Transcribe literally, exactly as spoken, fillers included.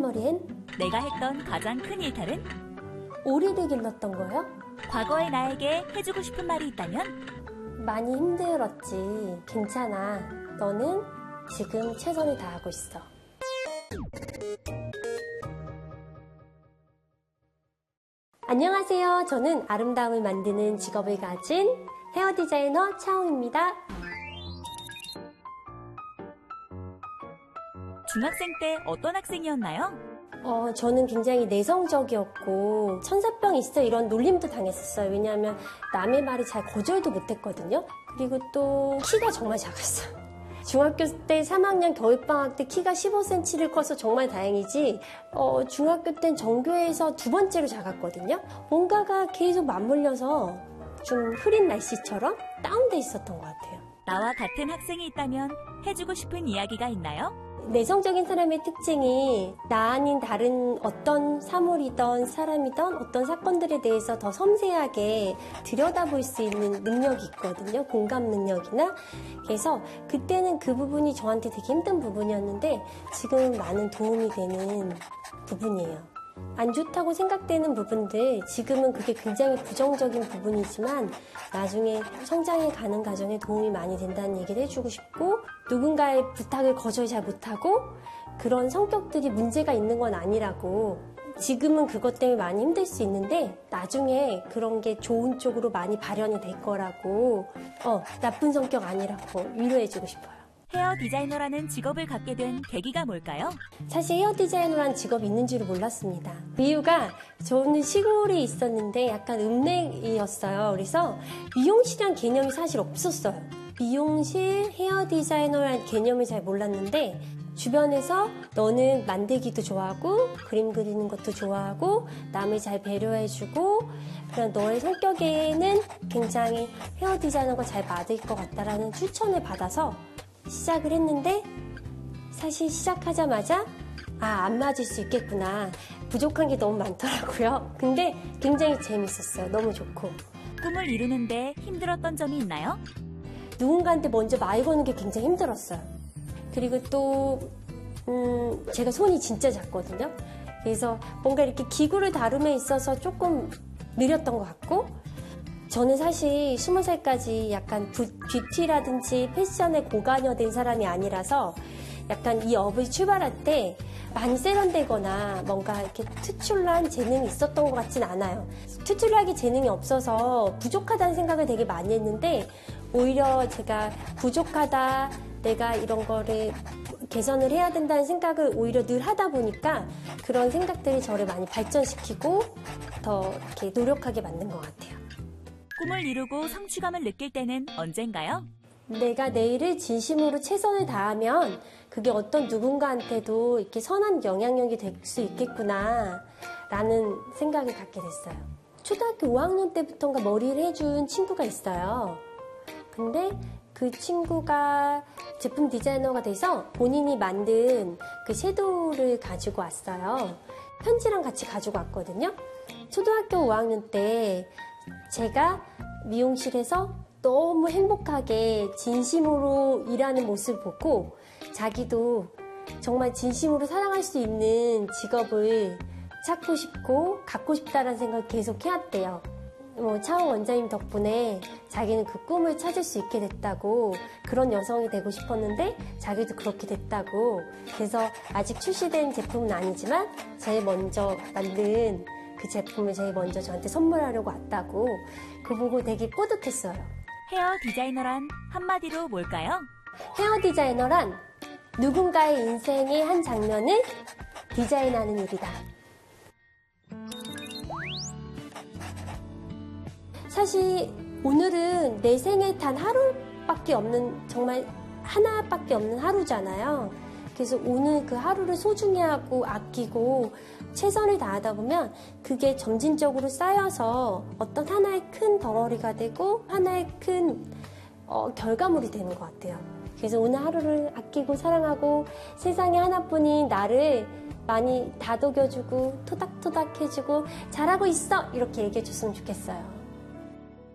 디자이너리엔 내가 했던 가장 큰 일탈은? 오리를 길렀던 거요? 과거의 나에게 해주고 싶은 말이 있다면? 많이 힘들었지. 괜찮아. 너는 지금 최선을 다하고 있어. 안녕하세요. 저는 아름다움을 만드는 직업을 가진 헤어 디자이너 차홍입니다. 중학생 때 어떤 학생이었나요? 어, 저는 굉장히 내성적이었고 천사병 있어 이런 놀림도 당했었어요. 왜냐하면 남의 말이 잘 거절도 못했거든요. 그리고 또 키가 정말 작았어요. 중학교 때 삼 학년 겨울방학 때 키가 십오 센티미터를 커서 정말 다행이지 어, 중학교 땐 전교에서 두 번째로 작았거든요. 뭔가가 계속 맞물려서 좀 흐린 날씨처럼 다운돼 있었던 것 같아요. 나와 같은 학생이 있다면 해주고 싶은 이야기가 있나요? 내성적인 사람의 특징이 나 아닌 다른 어떤 사물이든 사람이든 어떤 사건들에 대해서 더 섬세하게 들여다볼 수 있는 능력이 있거든요. 공감 능력이나. 그래서 그때는 그 부분이 저한테 되게 힘든 부분이었는데 지금은 많은 도움이 되는 부분이에요. 안 좋다고 생각되는 부분들, 지금은 그게 굉장히 부정적인 부분이지만 나중에 성장해 가는 과정에 도움이 많이 된다는 얘기를 해주고 싶고, 누군가의 부탁을 거절 잘 못하고 그런 성격들이 문제가 있는 건 아니라고, 지금은 그것 때문에 많이 힘들 수 있는데 나중에 그런 게 좋은 쪽으로 많이 발현이 될 거라고, 어, 나쁜 성격 아니라고 위로해주고 싶어요. 헤어 디자이너라는 직업을 갖게 된 계기가 뭘까요? 사실 헤어 디자이너라는 직업이 있는 줄을 몰랐습니다. 이유가 저는 시골에 있었는데 약간 읍내이었어요. 그래서 미용실이란 개념이 사실 없었어요. 미용실, 헤어 디자이너라는 개념을 잘 몰랐는데 주변에서 너는 만들기도 좋아하고 그림 그리는 것도 좋아하고 남을 잘 배려해주고 그런 너의 성격에는 굉장히 헤어 디자이너가 잘 맞을 것 같다라는 추천을 받아서 시작을 했는데 사실 시작하자마자 아, 안 맞을 수 있겠구나. 부족한 게 너무 많더라고요. 근데 굉장히 재밌었어요. 너무 좋고. 꿈을 이루는데 힘들었던 점이 있나요? 누군가한테 먼저 말 거는 게 굉장히 힘들었어요. 그리고 또 음, 제가 손이 진짜 작거든요. 그래서 뭔가 이렇게 기구를 다룸에 있어서 조금 느렸던 것 같고, 저는 사실 스무 살까지 약간 부, 뷰티라든지 패션에 고관여된 사람이 아니라서 약간 이 업을 출발할 때 많이 세련되거나 뭔가 이렇게 특출난 재능이 있었던 것 같진 않아요. 특출나게 재능이 없어서 부족하다는 생각을 되게 많이 했는데 오히려 제가 부족하다, 내가 이런 거를 개선을 해야 된다는 생각을 오히려 늘 하다 보니까 그런 생각들이 저를 많이 발전시키고 더 이렇게 노력하게 만든 것 같아요. 꿈을 이루고 성취감을 느낄 때는 언젠가요? 내가 내일을 진심으로 최선을 다하면 그게 어떤 누군가한테도 이렇게 선한 영향력이 될 수 있겠구나 라는 생각을 갖게 됐어요. 초등학교 오 학년 때부터인가 머리를 해준 친구가 있어요. 근데 그 친구가 제품 디자이너가 돼서 본인이 만든 그 섀도우를 가지고 왔어요. 편지랑 같이 가지고 왔거든요. 초등학교 오 학년 때 제가 미용실에서 너무 행복하게 진심으로 일하는 모습을 보고 자기도 정말 진심으로 사랑할 수 있는 직업을 찾고 싶고 갖고 싶다는 생각을 계속 해왔대요. 뭐 차홍 원장님 덕분에 자기는 그 꿈을 찾을 수 있게 됐다고, 그런 여성이 되고 싶었는데 자기도 그렇게 됐다고, 그래서 아직 출시된 제품은 아니지만 제일 먼저 만든 그 제품을 제일 먼저 저한테 선물하려고 왔다고, 그거 보고 되게 뿌듯했어요. 헤어 디자이너란 한마디로 뭘까요? 헤어 디자이너란 누군가의 인생의 한 장면을 디자인하는 일이다. 사실 오늘은 내 생에 단 하루밖에 없는, 정말 하나밖에 없는 하루잖아요. 그래서 오늘 그 하루를 소중히 하고 아끼고 최선을 다하다 보면 그게 점진적으로 쌓여서 어떤 하나의 큰 덩어리가 되고 하나의 큰 어, 결과물이 되는 것 같아요. 그래서 오늘 하루를 아끼고 사랑하고 세상에 하나뿐인 나를 많이 다독여주고 토닥토닥 해주고 잘하고 있어! 이렇게 얘기해줬으면 좋겠어요.